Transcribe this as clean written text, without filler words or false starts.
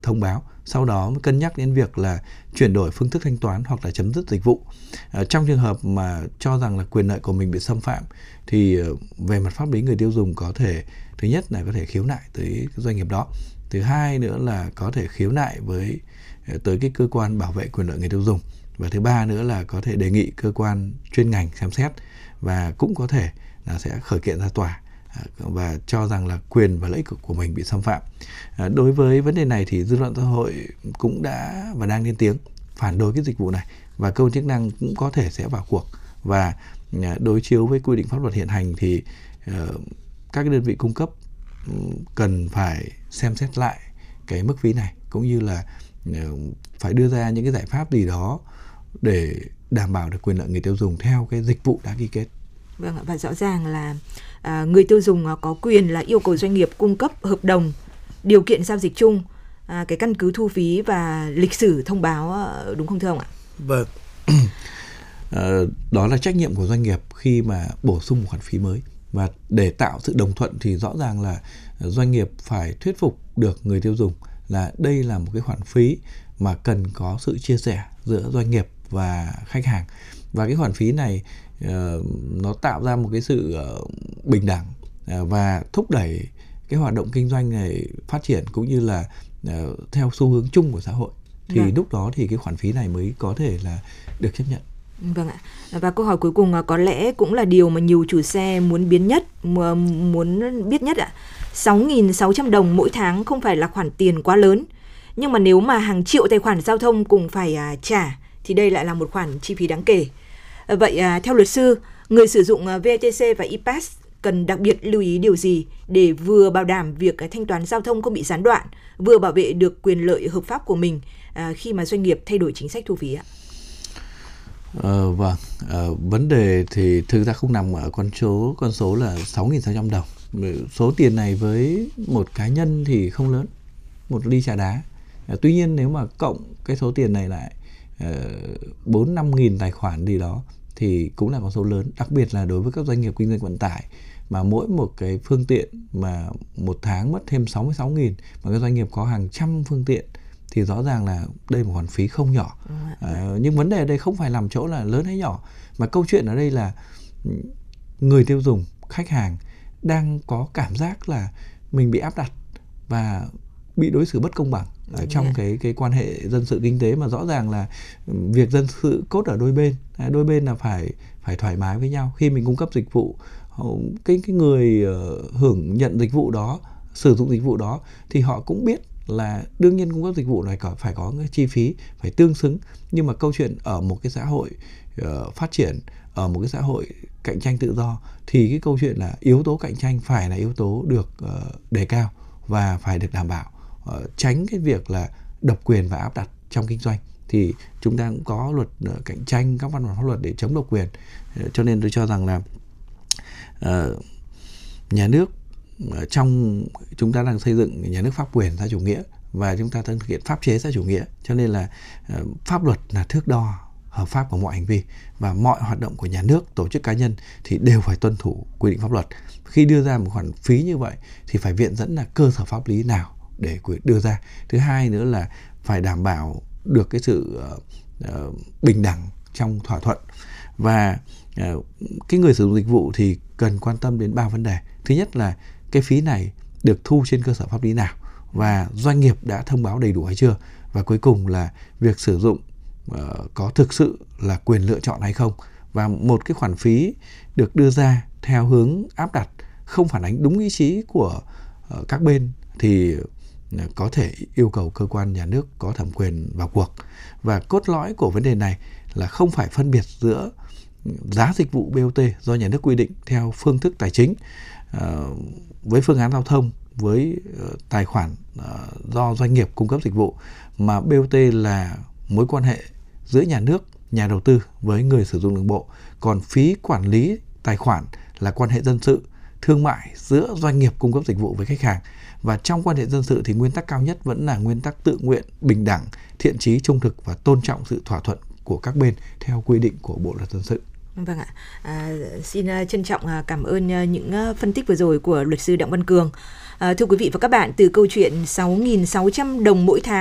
thông báo, sau đó mới cân nhắc đến việc là chuyển đổi phương thức thanh toán hoặc là chấm dứt dịch vụ. Trong trường hợp mà cho rằng là quyền lợi của mình bị xâm phạm thì về mặt pháp lý người tiêu dùng có thể, thứ nhất là có thể khiếu nại tới doanh nghiệp đó, thứ hai nữa là có thể khiếu nại tới cái cơ quan bảo vệ quyền lợi người tiêu dùng, và thứ ba nữa là có thể đề nghị cơ quan chuyên ngành xem xét, và cũng có thể là sẽ khởi kiện ra tòa và cho rằng là quyền và lợi ích của mình bị xâm phạm. Đối với vấn đề này thì dư luận xã hội cũng đã và đang lên tiếng phản đối cái dịch vụ này, và cơ quan chức năng cũng có thể sẽ vào cuộc, và đối chiếu với quy định pháp luật hiện hành thì các cái đơn vị cung cấp cần phải xem xét lại cái mức phí này, cũng như là phải đưa ra những cái giải pháp gì đó để đảm bảo được quyền lợi người tiêu dùng theo cái dịch vụ đã ký kết. Vâng ạ, và rõ ràng là người tiêu dùng có quyền là yêu cầu doanh nghiệp cung cấp hợp đồng, điều kiện giao dịch chung, cái căn cứ thu phí và lịch sử thông báo, đúng không thưa ông ạ? Vâng. Đó là trách nhiệm của doanh nghiệp khi mà bổ sung một khoản phí mới, và để tạo sự đồng thuận thì rõ ràng là doanh nghiệp phải thuyết phục được người tiêu dùng là đây là một cái khoản phí mà cần có sự chia sẻ giữa doanh nghiệp và khách hàng, và cái khoản phí này nó tạo ra một cái sự bình đẳng và thúc đẩy cái hoạt động kinh doanh này phát triển, cũng như là theo xu hướng chung của xã hội, thì lúc đó thì cái khoản phí này mới có thể là được chấp nhận. Vâng ạ. Và câu hỏi cuối cùng có lẽ cũng là điều mà nhiều chủ xe muốn biết nhất ạ. 6.600 đồng mỗi tháng không phải là khoản tiền quá lớn, nhưng mà nếu mà hàng triệu tài khoản giao thông cùng phải trả thì đây lại là một khoản chi phí đáng kể. Vậy theo luật sư, người sử dụng VTC và ePass cần đặc biệt lưu ý điều gì để vừa bảo đảm việc thanh toán giao thông không bị gián đoạn, vừa bảo vệ được quyền lợi hợp pháp của mình khi mà doanh nghiệp thay đổi chính sách thu phí ạ? Vâng, vấn đề thì thực ra không nằm ở con số là 6.600 đồng. Số tiền này với một cá nhân thì không lớn, một ly trà đá. Tuy nhiên nếu mà cộng cái số tiền này lại 4-5 nghìn tài khoản gì đó thì cũng là con số lớn, đặc biệt là đối với các doanh nghiệp kinh doanh vận tải mà mỗi một cái phương tiện mà một tháng mất thêm 66.000, mà các doanh nghiệp có hàng trăm phương tiện thì rõ ràng là đây là một khoản phí không nhỏ. Nhưng vấn đề ở đây không phải nằm chỗ là lớn hay nhỏ, mà câu chuyện ở đây là người tiêu dùng, khách hàng đang có cảm giác là mình bị áp đặt và bị đối xử bất công bằng trong cái quan hệ dân sự kinh tế, mà rõ ràng là việc dân sự cốt ở đôi bên là phải thoải mái với nhau. Khi mình cung cấp dịch vụ, cái người hưởng nhận dịch vụ đó, sử dụng dịch vụ đó thì họ cũng biết là đương nhiên cung cấp dịch vụ này phải có cái chi phí phải tương xứng. Nhưng mà câu chuyện ở một cái xã hội phát triển, ở một cái xã hội cạnh tranh tự do thì cái câu chuyện là yếu tố cạnh tranh phải là yếu tố được đề cao và phải được đảm bảo, tránh cái việc là độc quyền và áp đặt trong kinh doanh. Thì chúng ta cũng có luật cạnh tranh, các văn bản pháp luật để chống độc quyền. Cho nên tôi cho rằng là nhà nước, trong chúng ta đang xây dựng nhà nước pháp quyền xã chủ nghĩa và chúng ta đang thực hiện pháp chế xã chủ nghĩa, cho nên là pháp luật là thước đo hợp pháp của mọi hành vi, và mọi hoạt động của nhà nước, tổ chức cá nhân thì đều phải tuân thủ quy định pháp luật. Khi đưa ra một khoản phí như vậy thì phải viện dẫn là cơ sở pháp lý nào để đưa ra. Thứ hai nữa là phải đảm bảo được cái sự bình đẳng trong thỏa thuận, và cái người sử dụng dịch vụ thì cần quan tâm đến 3 vấn đề. Thứ nhất là cái phí này được thu trên cơ sở pháp lý nào và doanh nghiệp đã thông báo đầy đủ hay chưa, và cuối cùng là việc sử dụng có thực sự là quyền lựa chọn hay không. Và một cái khoản phí được đưa ra theo hướng áp đặt không phản ánh đúng ý chí của các bên thì có thể yêu cầu cơ quan nhà nước có thẩm quyền vào cuộc. Và cốt lõi của vấn đề này là không phải phân biệt giữa giá dịch vụ BOT do nhà nước quy định theo phương thức tài chính với phương án giao thông với tài khoản do doanh nghiệp cung cấp dịch vụ, mà BOT là mối quan hệ giữa nhà nước, nhà đầu tư với người sử dụng đường bộ. Còn phí quản lý tài khoản là quan hệ dân sự, thương mại giữa doanh nghiệp cung cấp dịch vụ với khách hàng. Và trong quan hệ dân sự thì nguyên tắc cao nhất vẫn là nguyên tắc tự nguyện, bình đẳng, thiện chí, trung thực và tôn trọng sự thỏa thuận của các bên theo quy định của Bộ luật dân sự. Vâng ạ. Xin trân trọng cảm ơn những phân tích vừa rồi của luật sư Đặng Văn Cường. Thưa quý vị và các bạn, từ câu chuyện 6.600 đồng mỗi tháng